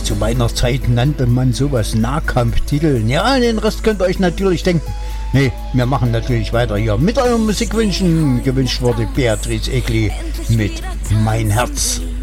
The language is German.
Zu meiner Zeit nannte man sowas Nahkampftiteln. Ja, den Rest könnt ihr euch natürlich denken. Nee, wir machen natürlich weiter hier mit euren Musikwünschen. Gewünscht wurde Beatrice Egli mit Mein Herz.